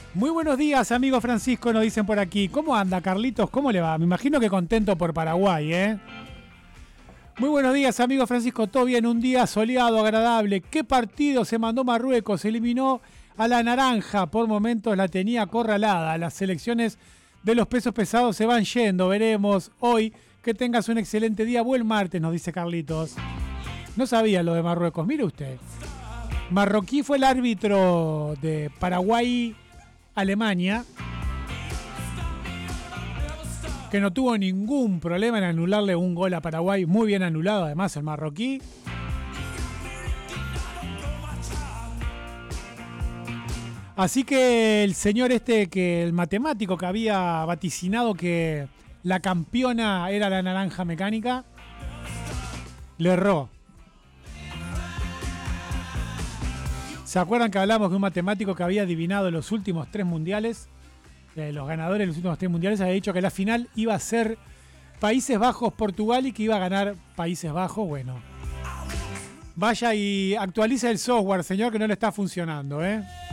Muy buenos días, amigo Francisco, nos dicen por aquí. ¿Cómo anda, Carlitos? ¿Cómo le va? Me imagino que contento por Paraguay, ¿eh? Muy buenos días, amigo Francisco. Todo bien, un día soleado, agradable. ¿Qué partido se mandó Marruecos? Eliminó a la naranja. Por momentos la tenía acorralada. Las selecciones de los pesos pesados se van yendo. Veremos hoy. Que tengas un excelente día. Buen martes, nos dice Carlitos. No sabía lo de Marruecos. Mire usted. Marroquí fue el árbitro de Paraguay-Alemania, que no tuvo ningún problema en anularle un gol a Paraguay. Muy bien anulado, además, el marroquí. Así que el señor que el matemático que había vaticinado que la campeona era la naranja mecánica, le erró. ¿Se acuerdan que hablamos de un matemático que había adivinado los últimos 3 mundiales? Los ganadores de los últimos 3 mundiales, había dicho que la final iba a ser Países Bajos-Portugal y que iba a ganar Países Bajos. Bueno, vaya y actualice el software, señor, que no le está funcionando, ¿eh?